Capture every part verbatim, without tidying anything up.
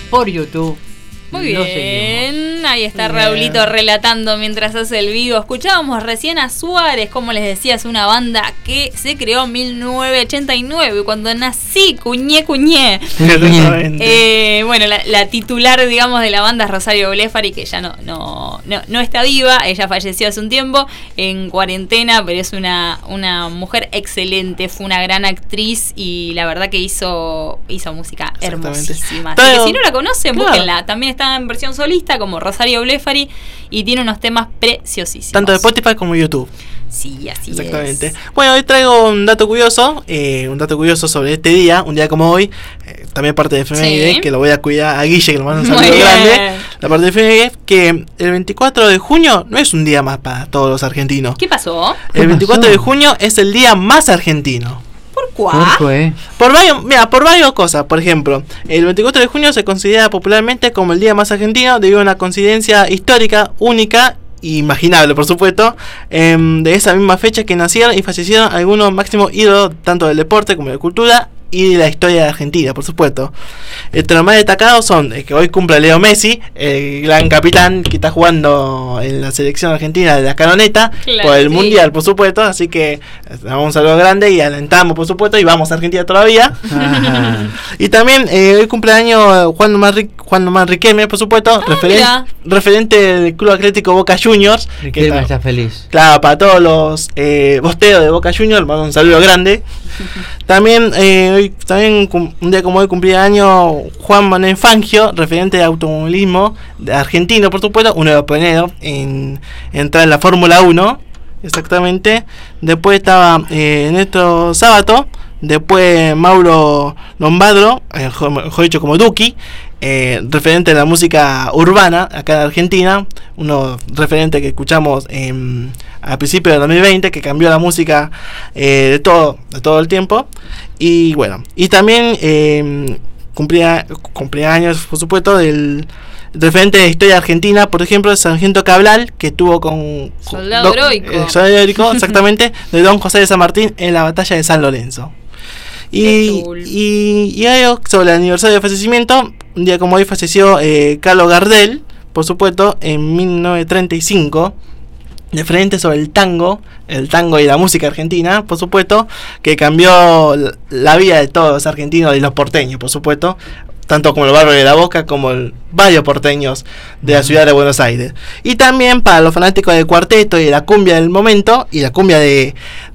por YouTube. Muy Lo bien, seguimos. ahí está Bien. Raulito relatando mientras hace el vivo. Escuchábamos recién a Suárez, como les decía, es una banda que se creó en mil novecientos ochenta y nueve, cuando nací, cuñé, cuñé. Exactamente. Eh, bueno, la, la titular, digamos, de la banda es Rosario Blefari, que ya no, no, no, no está viva, ella falleció hace un tiempo, en cuarentena, pero es una, una mujer excelente, fue una gran actriz y la verdad que hizo, hizo música Exactamente. hermosísima. Así Pero- que si no la conocen, claro. búsquenla. También está en versión solista como Rosario Blefari y tiene unos temas preciosísimos. Tanto de Spotify como YouTube. Sí, así Exactamente. es. Bueno, hoy traigo un dato curioso, eh, un dato curioso sobre este día, un día como hoy, eh, también parte de efeméride, Sí. que lo voy a cuidar a Guille, que le mando un Muy saludo bien. grande. La parte de efeméride, que el veinticuatro de junio no es un día más para todos los argentinos. ¿Qué pasó? ¿Qué El veinticuatro pasó? de junio es el día más argentino. ¿Por ¿Por cuá? qué? Por varios, mira, por varias cosas. Por ejemplo, el veinticuatro de junio se considera popularmente como el día más argentino debido a una coincidencia histórica única e imaginable, por supuesto, em, de esa misma fecha que nacieron y fallecieron algunos máximos ídolos tanto del deporte como de la cultura y de la historia de Argentina, por supuesto. Entre los más destacados son el que hoy cumple Leo Messi, el gran capitán que está jugando en la selección argentina de la Canoneta, Claro, por el sí. Mundial, por supuesto, así que eh, damos un saludo grande y alentamos, por supuesto, y vamos a Argentina todavía. Ajá. Y también eh, hoy cumpleaños Juan Manri- Juan Manriquelme, por supuesto, Ah, referen- mira. referente del Club Atlético Boca Juniors. que Riquelme está- está feliz. Claro, para todos los eh, bosteros de Boca Juniors, mando un saludo grande. También, eh, hoy, también cum- un día como hoy cumplía año Juan Manuel Fangio, referente de automovilismo de argentino, por supuesto, uno de los pioneros en en entrar en la Fórmula uno, exactamente. Después estaba eh, Néstor Sábato, después Mauro Lombardo, eh, jo- mejor dicho como Duki, eh, referente de la música urbana acá en Argentina, uno referente que escuchamos en a principios de dos mil veinte, que cambió la música eh, de todo de todo el tiempo. Y bueno, y también eh, cumplía, cumplía años, por supuesto, del referente de historia argentina, por ejemplo, el Sargento Cabral, que estuvo con Soldado heroico. eh, soldado heroico, exactamente, de Don José de San Martín en la batalla de San Lorenzo. Y, Qué cool. y, y algo sobre el aniversario de fallecimiento, un día como hoy falleció eh, Carlos Gardel, por supuesto, en mil novecientos treinta y cinco, referente sobre el tango, el tango y la música argentina, por supuesto, que cambió l- la vida de todos los argentinos y los porteños, por supuesto, tanto como el barrio de La Boca como el, varios porteños de la ciudad de Buenos Aires. Y también para los fanáticos del cuarteto y de la cumbia del momento y la cumbia de,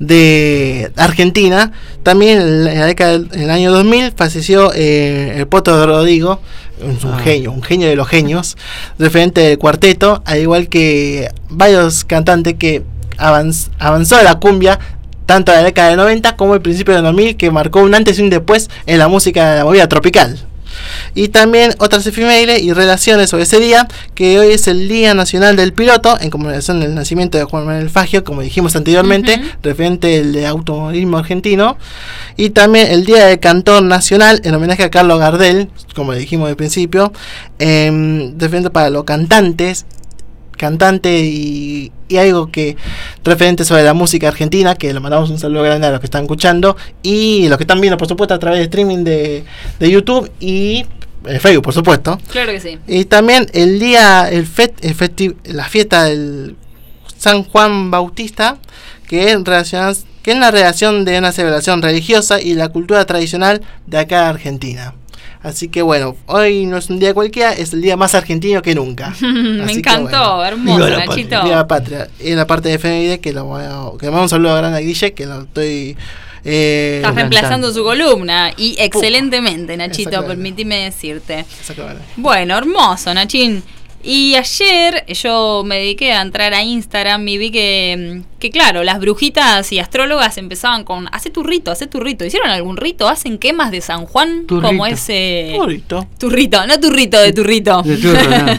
de Argentina, también en la década del en el año dos mil falleció eh, el Poto de Rodrigo, un, un Ah. genio, un genio de los genios, referente del cuarteto, al igual que varios cantantes que avanz, avanzó la cumbia tanto en la década de noventa como el principio de dos mil, que marcó un antes y un después en la música de la movida tropical. Y también otras efemérides y relaciones sobre ese día, que hoy es el Día Nacional del Piloto, en conmemoración del nacimiento de Juan Manuel Fangio, como dijimos anteriormente, Ujú. referente al de automovilismo argentino. Y también el Día del Cantor Nacional, en homenaje a Carlos Gardel, como dijimos al principio, eh, referente para los cantantes, cantante y, y algo que referente sobre la música argentina, que le mandamos un saludo grande a los que están escuchando y los que están viendo, por supuesto, a través de streaming de, de YouTube y eh, Facebook, por supuesto. Claro que sí. Y también el día, el, fet, el festi- la fiesta del San Juan Bautista, que es, relacionada, que es la relación de una celebración religiosa y la cultura tradicional de acá de Argentina. Así que bueno, hoy no es un día cualquiera, es el día más argentino que nunca. Me Así que encantó, bueno. hermoso, Viva la Nachito. Viva la patria. Y en la parte de efeméride, que lo voy a, que le mando un saludo grande a Guille, que lo estoy eh, Estás reemplazando su columna y excelentemente, Nachito, Exactamente. permíteme decirte. Exactamente. Bueno, hermoso, Nachín. Y ayer yo me dediqué a entrar a Instagram y vi que, que claro, las brujitas y astrólogas empezaban con, hace tu rito, hace tu rito. ¿Hicieron algún rito? ¿Hacen quemas de San Juan? Tu Como rito. ese... Bonito. Turrito, no turrito de turrito. De turro,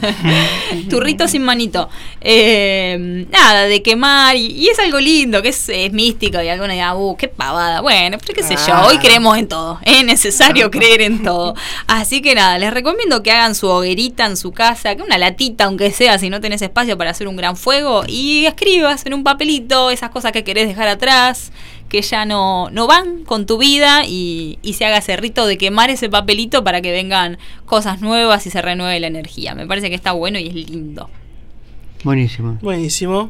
no. Turrito sin manito. Eh, nada, de quemar. Y, y es algo lindo, que es, es místico. Y algunos dirán, uh, qué pavada. Bueno, pero qué sé yo, Ah. hoy creemos en todo. Es necesario creer en todo. Así que nada, les recomiendo que hagan su hoguerita en su casa, que una latita, aunque sea, si no tenés espacio para hacer un gran fuego. Y escribas en un papelito esas cosas que querés dejar atrás, que ya no, no van con tu vida y, y se haga ese rito de quemar ese papelito para que vengan cosas nuevas y se renueve la energía. Me parece que está bueno y es lindo. Buenísimo. Buenísimo.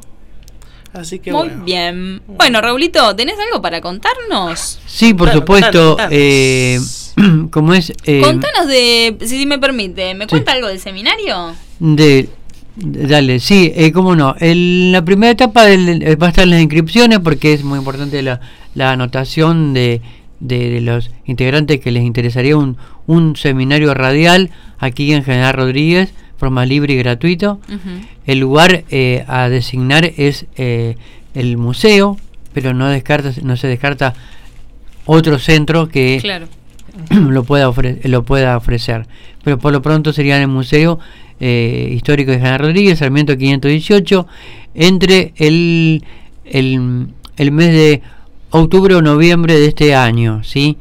Así que Muy bueno. bien. Bueno, Raulito, ¿tenés algo para contarnos? Sí, por Claro, supuesto. contanos, Eh, como es eh, Contanos de, si si me permite, ¿me Sí. cuenta algo del seminario? de, de- dale, sí, eh, cómo no. El- la primera etapa del, eh, va a estar en las inscripciones porque es muy importante la, la anotación de, de, de los integrantes que les interesaría un, un seminario radial aquí en General Rodríguez, forma libre y gratuito. Ujú. El lugar eh, a designar es eh, el museo, pero no descarta, no se descarta otro centro que Claro. lo pueda ofre- lo pueda ofrecer, pero por lo pronto sería en el Museo eh, Histórico de General Rodríguez, Sarmiento quinientos dieciocho, entre el, el el mes de octubre o noviembre de este año, ¿sí?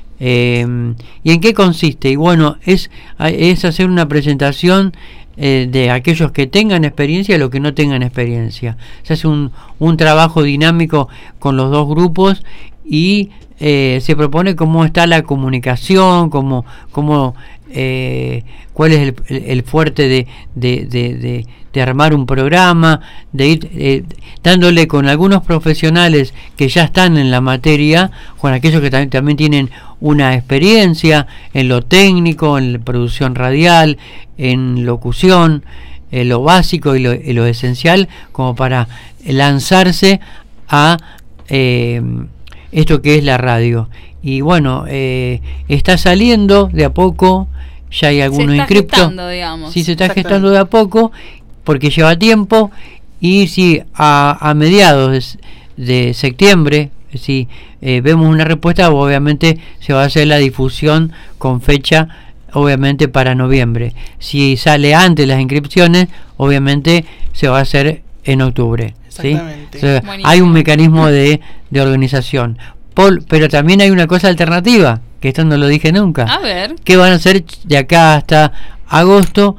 Eh, ¿Y en qué consiste? Y bueno, es, es hacer una presentación eh, de aquellos que tengan experiencia y los que no tengan experiencia. Se hace un, un trabajo dinámico con los dos grupos y eh, se propone cómo está la comunicación, cómo, cómo eh, cuál es el, el, el fuerte de, de, de, de, de armar un programa, de ir eh, dándole con algunos profesionales que ya están en la materia, con aquellos que también, también tienen una experiencia en lo técnico, en la producción radial, en locución, en lo básico y lo, y lo esencial, como para lanzarse a eh, esto que es la radio. Y bueno, eh, está saliendo de a poco, ya hay algunos se está inscriptos. gestando, digamos. Sí, se está Exactamente. gestando de a poco, porque lleva tiempo, y si a, a mediados de, de septiembre, si eh, vemos una respuesta, obviamente se va a hacer la difusión con fecha, obviamente para noviembre. Si sale antes las inscripciones, obviamente se va a hacer en octubre. ¿sí? Exactamente. O sea, Buenísimo. hay un mecanismo de, de organización. Pol- pero también hay una cosa alternativa, que esto no lo dije nunca. A ver. Que van a ser de acá hasta agosto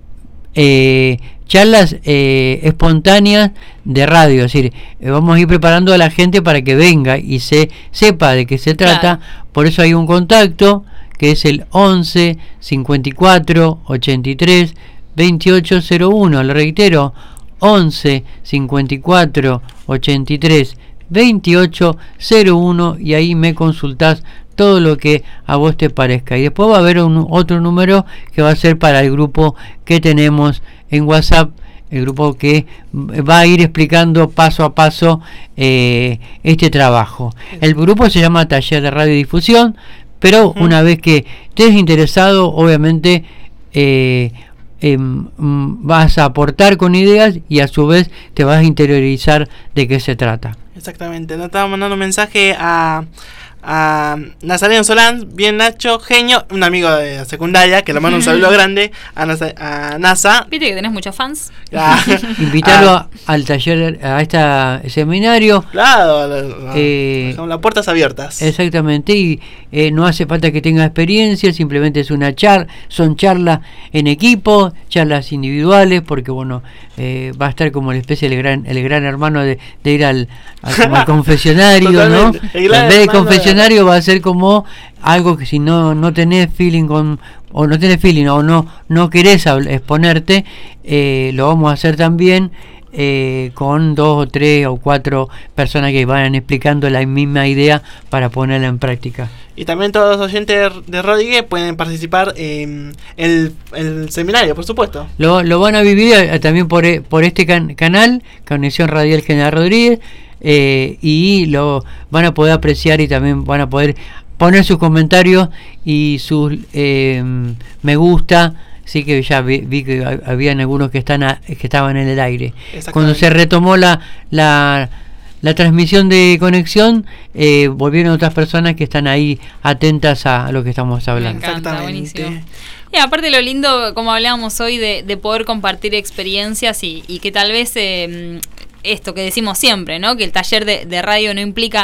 eh, charlas eh, espontáneas de radio, es decir, eh, vamos a ir preparando a la gente para que venga y se sepa de qué se trata. Claro. Por eso hay un contacto que es el once cincuenta y cuatro ochenta y tres veintiocho cero uno, lo reitero, once cincuenta y cuatro ochenta y tres veintiocho cero uno, y ahí me consultás todo lo que a vos te parezca. Y después va a haber un, otro número que va a ser para el grupo que tenemos en WhatsApp, el grupo que va a ir explicando paso a paso eh, este trabajo. El grupo se llama Taller de Radiodifusión, pero Uh-huh. una vez que estés interesado, obviamente eh, eh, mm, vas a aportar con ideas y a su vez te vas a interiorizar de qué se trata. Exactamente. Nos estaba mandando un mensaje a, a Nazareno Solán, bien Nacho, genio, un amigo de la secundaria, que le manda un saludo grande a NASA. A NASA. Viste que tenés muchos fans. Ah, Invitarlo ah, a- al taller, a este seminario. Claro, la, la- Eh, son las puertas abiertas. Exactamente, y eh, no hace falta que tenga experiencia, simplemente es una charla, son charlas en equipo, charlas individuales, porque bueno, eh, va a estar como la especie del gran, el gran hermano de, de ir al, al, como al confesionario, ¿no? Totalmente. El gran En vez de hermano de- confesionario va a ser como algo que si no, no tenés feeling con, o no tenés feeling, o no, no querés habl- exponerte, eh, lo vamos a hacer también. Eh, con dos o tres o cuatro personas que van explicando la misma idea para ponerla en práctica. Y también todos los oyentes de Rodríguez pueden participar en el, el seminario, por supuesto. Lo, lo van a vivir eh, también por, eh, por este can- canal, Conexión Radial General Rodríguez, eh, y lo van a poder apreciar y también van a poder poner sus comentarios y sus eh, me gusta. Sí, que ya vi, vi que ha- habían algunos que están a- que estaban en el aire. Cuando se retomó la la, la transmisión de conexión, eh, volvieron otras personas que están ahí atentas a, a lo que estamos Me hablando. encanta, Exactamente. buenísimo. Y aparte lo lindo, como hablábamos hoy, de, de poder compartir experiencias y, y que tal vez eh, esto que decimos siempre, ¿no? Que el taller de, de radio no implica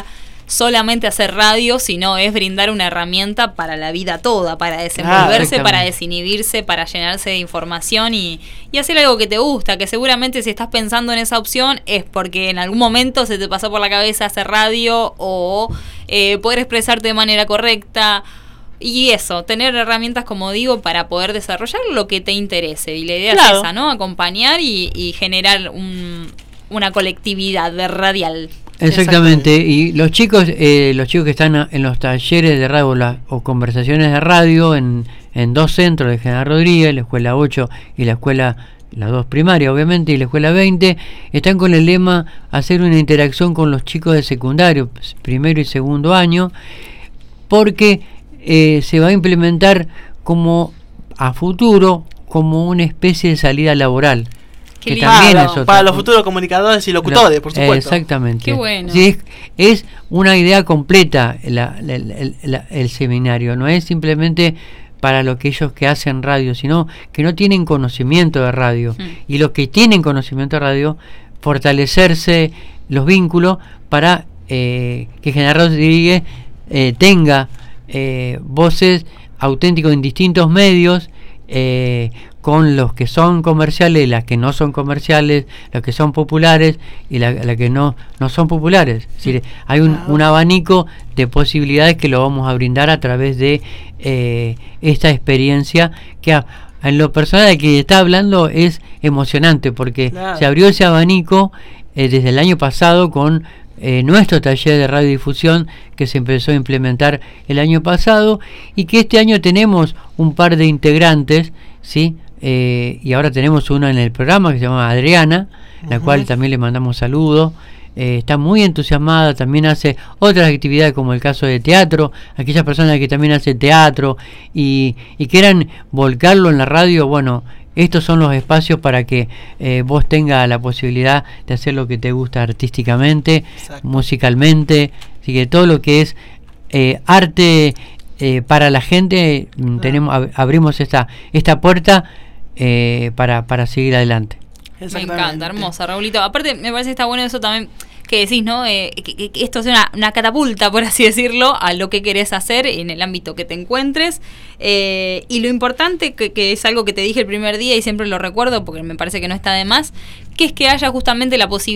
solamente hacer radio, sino es brindar una herramienta para la vida toda, para desenvolverse, Ah, para desinhibirse, para llenarse de información y, y hacer algo que te gusta, que seguramente si estás pensando en esa opción es porque en algún momento se te pasó por la cabeza hacer radio o eh, poder expresarte de manera correcta. Y eso, tener herramientas, como digo, para poder desarrollar lo que te interese. Y la idea Claro. es esa, ¿no? Acompañar y, y generar un, una colectividad de radial. Exactamente, y los chicos eh, los chicos que están a- en los talleres de radio la- o conversaciones de radio en, en dos centros de General Rodríguez, la escuela ocho y la escuela, las dos primarias obviamente, y la escuela veinte, están con el lema hacer una interacción con los chicos de secundario, pues, primero y segundo año, porque eh, se va a implementar como a futuro como una especie de salida laboral. Qué que lindo. también para, es otra para los cosa. futuros comunicadores y locutores, por supuesto. Exactamente. Qué bueno. Sí, es, es una idea completa la- la- la- la- el seminario, no es simplemente para lo que ellos que hacen radio, sino que no tienen conocimiento de radio. Mm. Y los que tienen conocimiento de radio, fortalecerse los vínculos para eh, que General Rodríguez eh, tenga eh, voces auténticos en distintos medios, eh, con los que son comerciales, las que no son comerciales, los que son populares y las la que no, no son populares. Es decir, hay un, un abanico de posibilidades que lo vamos a brindar a través de eh, esta experiencia que a, en lo personal de que está hablando es emocionante porque Claro. se abrió ese abanico eh, desde el año pasado con eh, nuestro taller de radiodifusión que se empezó a implementar el año pasado y que este año tenemos un par de integrantes, ¿sí? Eh, y ahora tenemos una en el programa que se llama Adriana, la Ujú. cual también le mandamos saludos. Eh, está muy entusiasmada, también hace otras actividades como el caso de teatro, aquellas personas que también hacen teatro y, y quieran volcarlo en la radio, bueno, estos son los espacios para que eh, vos tengas la posibilidad de hacer lo que te gusta artísticamente, Exacto. musicalmente, así que todo lo que es eh, arte eh, para la gente, mm, tenemos ab- abrimos esta esta puerta eh, para, para seguir adelante. Me Exactamente. encanta, hermosa, Raulito. Aparte, me parece que está bueno eso también que decís, ¿no? Eh, que, que- que esto es una, una catapulta, por así decirlo, a lo que querés hacer en el ámbito que te encuentres. Eh, y lo importante, que, que es algo que te dije el primer día y siempre lo recuerdo porque me parece que no está de más, que es que haya justamente la posibilidad